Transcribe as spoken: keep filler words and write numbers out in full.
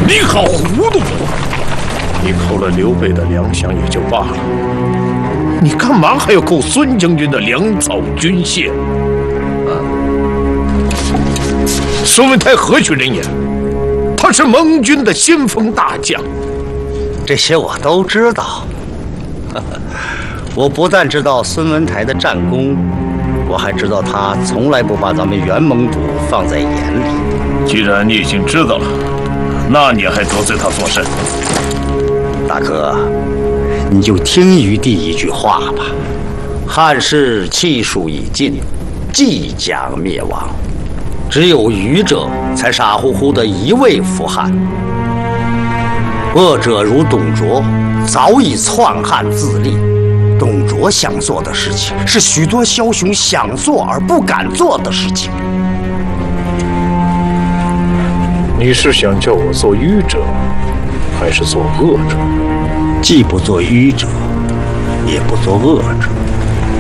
你好糊涂！你扣了刘备的粮饷也就罢了，你干嘛还要扣孙将军的粮草军械？啊！孙文台何许人也？他是盟军的先锋大将。 这些我都知道。我不但知道孙文台的战功，我还知道他从来不把咱们元盟主放在眼里。 既然你已经知道了，那你还得罪他做甚？ 大哥，你就听余弟一句话吧：汉室气数已尽，即将灭亡。只有愚者才傻乎乎的一味扶汉，恶者如董卓，早已篡汉自立。董卓想做的事情，是许多枭雄想做而不敢做的事情。 你是想叫我做愚者，还是做恶者？ 既不做愚者，也不做恶者。